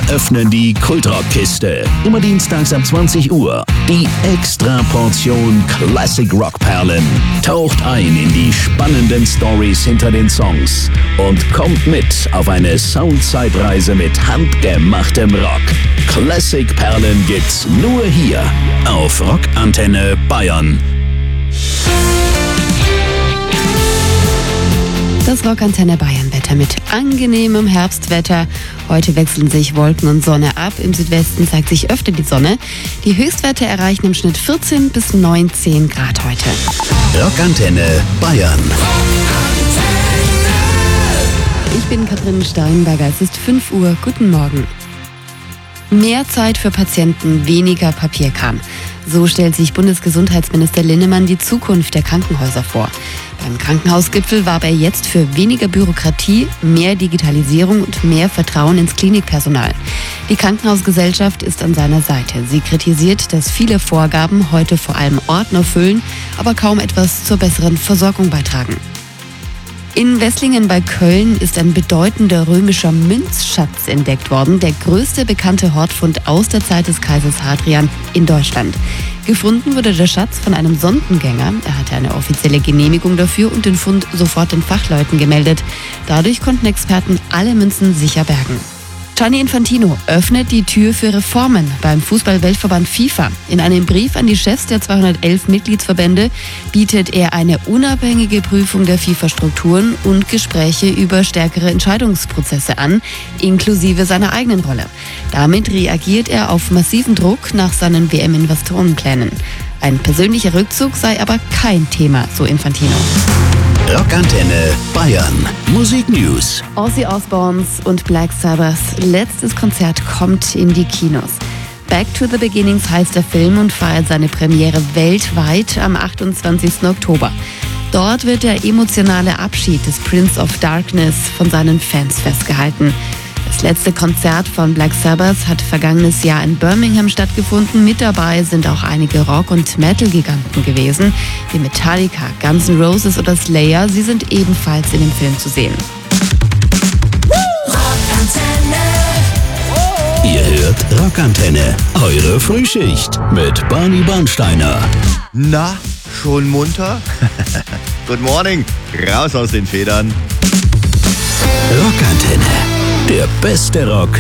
öffnen die Kultrockkiste. Immer dienstags ab 20 Uhr. Die Extra-Portion Classic Rock-Perlen. Taucht ein in die spannenden Stories hinter den Songs und kommt mit auf eine Soundzeitreise mit handgemachtem Rock. Classic Perlen gibt's nur hier auf Rockantenne Bayern. Das Rockantenne Bayern-Wetter mit angenehmem Herbstwetter. Heute wechseln sich Wolken und Sonne ab. Im Südwesten zeigt sich öfter die Sonne. Die Höchstwerte erreichen im Schnitt 14 bis 19 Grad heute. Rockantenne Bayern. Ich bin Katrin Steinberger. Es ist 5 Uhr. Guten Morgen. Mehr Zeit für Patienten, weniger Papierkram. So stellt sich Bundesgesundheitsminister Linnemann die Zukunft der Krankenhäuser vor. Beim Krankenhausgipfel warb er jetzt für weniger Bürokratie, mehr Digitalisierung und mehr Vertrauen ins Klinikpersonal. Die Krankenhausgesellschaft ist an seiner Seite. Sie kritisiert, dass viele Vorgaben heute vor allem Ordner füllen, aber kaum etwas zur besseren Versorgung beitragen. In Wesslingen bei Köln ist ein bedeutender römischer Münzschatz entdeckt worden, der größte bekannte Hortfund aus der Zeit des Kaisers Hadrian in Deutschland. Gefunden wurde der Schatz von einem Sondengänger. Er hatte eine offizielle Genehmigung dafür und den Fund sofort den Fachleuten gemeldet. Dadurch konnten Experten alle Münzen sicher bergen. Gianni Infantino öffnet die Tür für Reformen beim Fußball-Weltverband FIFA. In einem Brief an die Chefs der 211 Mitgliedsverbände bietet er eine unabhängige Prüfung der FIFA-Strukturen und Gespräche über stärkere Entscheidungsprozesse an, inklusive seiner eigenen Rolle. Damit reagiert er auf massiven Druck nach seinen WM-Investorenplänen. Ein persönlicher Rückzug sei aber kein Thema, so Infantino. Rockantenne Bayern. Musik News. Ozzy Osbournes und Black Sabbaths letztes Konzert kommt in die Kinos. Back to the Beginnings heißt der Film und feiert seine Premiere weltweit am 28. Oktober. Dort wird der emotionale Abschied des Prince of Darkness von seinen Fans festgehalten. Das letzte Konzert von Black Sabbath hat vergangenes Jahr in Birmingham stattgefunden. Mit dabei sind auch einige Rock- und Metal-Giganten gewesen, wie Metallica, Guns N' Roses oder Slayer. Sie sind ebenfalls in dem Film zu sehen. Ihr hört Rockantenne, eure Frühschicht mit Barney Bernsteiner. Na, schon munter? Good morning, raus aus den Federn. Rockantenne, der beste Rock